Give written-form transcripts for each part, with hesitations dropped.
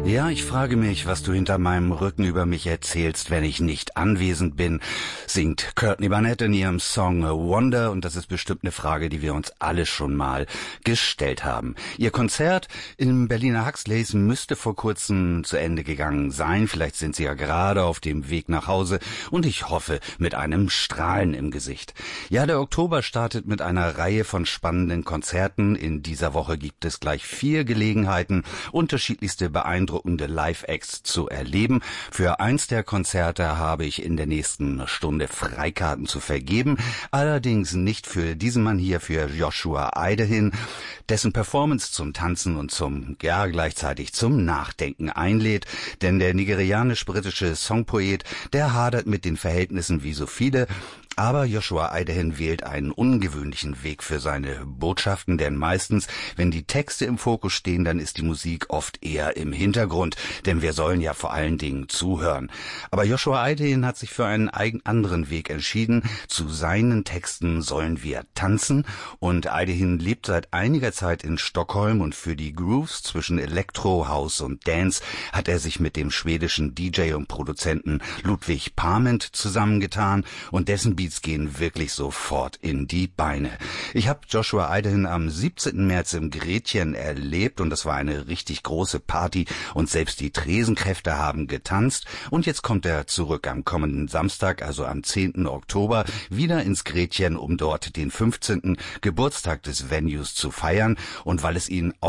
Ja, ich frage mich, was du hinter meinem Rücken über mich erzählst, wenn ich nicht anwesend bin, singt Courtney Barnett in ihrem Song Wonder, und das ist bestimmt eine Frage, die wir uns alle schon mal gestellt haben. Ihr Konzert im Berliner Huxleys müsste vor kurzem zu Ende gegangen sein. Vielleicht sind sie ja gerade auf dem Weg nach Hause, und ich hoffe mit einem Strahlen im Gesicht. Ja, der Oktober startet mit einer Reihe von spannenden Konzerten. In dieser Woche gibt es gleich 4 Gelegenheiten, unterschiedlichste beeindruckende Live-Acts zu erleben. Für eins der Konzerte habe ich in der nächsten Stunde Freikarten zu vergeben, allerdings nicht für diesen Mann hier, für Joshua Eidehin, dessen Performance zum Tanzen und gleichzeitig zum Nachdenken einlädt, denn der nigerianisch-britische Songpoet, der hadert mit den Verhältnissen wie so viele. Aber Joshua Eidehin wählt einen ungewöhnlichen Weg für seine Botschaften, denn meistens, wenn die Texte im Fokus stehen, dann ist die Musik oft eher im Hintergrund, denn wir sollen ja vor allen Dingen zuhören. Aber Joshua Eidehin hat sich für einen anderen Weg entschieden. Zu seinen Texten sollen wir tanzen, und Eidehin lebt seit einiger Zeit in Stockholm, und für die Grooves zwischen Elektro, House und Dance hat er sich mit dem schwedischen DJ und Produzenten Ludwig Parment zusammengetan, und dessen Beats gehen wirklich sofort in die Beine. Ich habe Joshua Eidehin am 17. März im Gretchen erlebt, und das war eine richtig große Party, und selbst die Tresenkräfte haben getanzt, und jetzt kommt er zurück am kommenden Samstag, also am 10. Oktober, wieder ins Gretchen, um dort den 15. Geburtstag des Venues zu feiern, und weil es ihn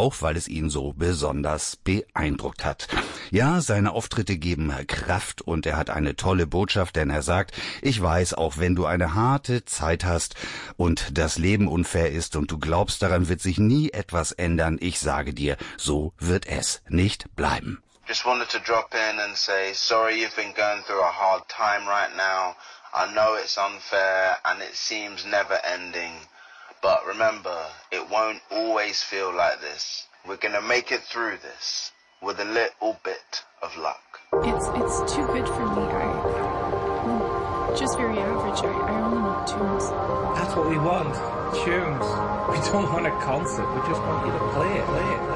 so besonders beeindruckt hat. Ja, seine Auftritte geben Kraft, und er hat eine tolle Botschaft, denn er sagt: Ich weiß, auch wenn du eine harte Zeit hast und das Leben unfair ist und du glaubst, daran wird sich nie etwas ändern, ich sage dir, so wird es nicht bleiben. Just wanted to drop in and say, sorry you've been going through a hard time right now. I know it's unfair and it seems never ending. But remember, it won't always feel like this. We're gonna make it through this with a little bit of luck. It's too good for me. I'm just very average. I only know tunes. That's what we want, tunes. We don't want a concert, we just want you to play it.